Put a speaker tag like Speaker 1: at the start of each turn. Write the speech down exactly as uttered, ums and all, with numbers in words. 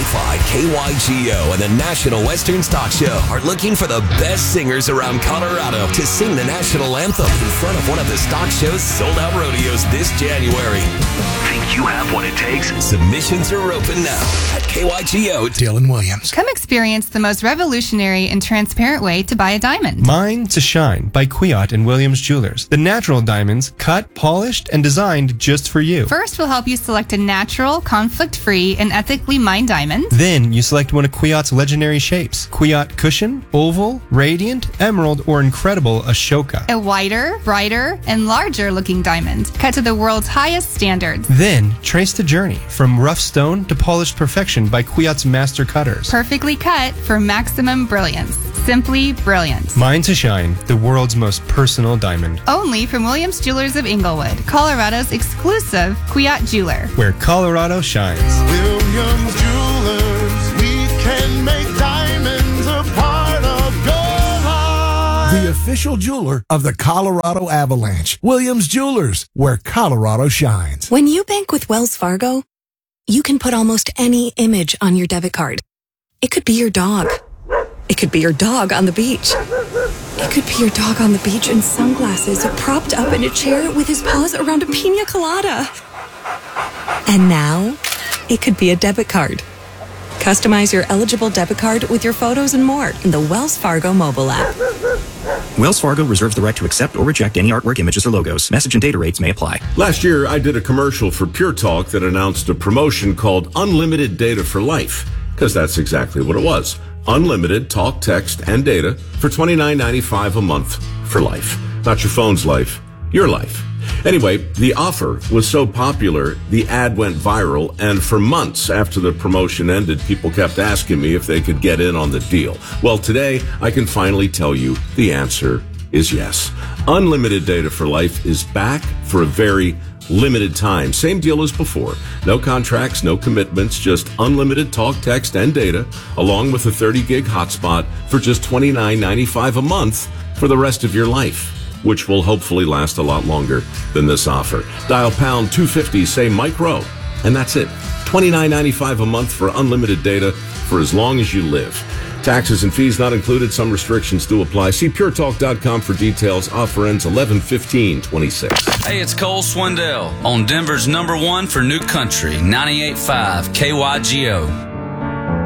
Speaker 1: ninety-five K Y G O and the National Western Stock Show are looking for the best singers around Colorado to sing the national anthem in front of one of the stock show's sold-out rodeos this January. Think you have what it takes? Submissions are open now at K Y G O.
Speaker 2: Dylan Williams.
Speaker 3: Come experience the most revolutionary and transparent way to buy a diamond.
Speaker 4: Mine to Shine by Kwiat and Williams Jewelers. The natural diamonds, cut, polished, and designed just for you.
Speaker 3: First, we'll help you select a natural, conflict-free, and ethically mined diamond.
Speaker 4: Then you select one of Kwiat's legendary shapes. Kwiat Cushion, Oval, Radiant, Emerald, or Incredible Ashoka.
Speaker 3: A wider, brighter, and larger-looking diamond, cut to the world's highest standards.
Speaker 4: Then trace the journey from rough stone to polished perfection by Kwiat's master cutters.
Speaker 3: Perfectly cut for maximum brilliance. Simply brilliant.
Speaker 4: Mine to Shine, the world's most personal diamond.
Speaker 3: Only from Williams Jewelers of Inglewood, Colorado's exclusive Kwiat jeweler.
Speaker 4: Where Colorado shines.
Speaker 5: Williams Jewelers, we can make diamonds a part of your life.
Speaker 2: The official jeweler of the Colorado Avalanche. Williams Jewelers, where Colorado shines.
Speaker 6: When you bank with Wells Fargo, you can put almost any image on your debit card. It could be your dog. It could be your dog on the beach. It could be your dog on the beach in sunglasses, propped up in a chair with his paws around a pina colada. And now, it could be a debit card. Customize your eligible debit card with your photos and more in the Wells Fargo mobile app.
Speaker 7: Wells Fargo reserves the right to accept or reject any artwork, images, or logos. Message and data rates may apply.
Speaker 8: Last year, I did a commercial for Pure Talk that announced a promotion called Unlimited Data for Life, because that's exactly what it was. Unlimited talk, text, and data for twenty-nine ninety-five a month for life. Not your phone's life, your life. Anyway, the offer was so popular, the ad went viral, and for months after the promotion ended, people kept asking me if they could get in on the deal. Well, today, I can finally tell you the answer is yes. Unlimited Data for Life is back for a very limited time. Same deal as before. No contracts, no commitments, just unlimited talk, text, and data, along with a thirty gig hotspot for just twenty-nine ninety-five a month for the rest of your life, which will hopefully last a lot longer than this offer. Dial pound two fifty, say Mike Rowe, and that's it. twenty-nine ninety-five a month for unlimited data for as long as you live. Taxes and fees not included. Some restrictions do apply. See pure talk dot com for details. Offer ends eleven fifteen twenty-six.
Speaker 9: Hey, it's Cole Swindell on Denver's number one for new country, ninety-eight point five K Y G O.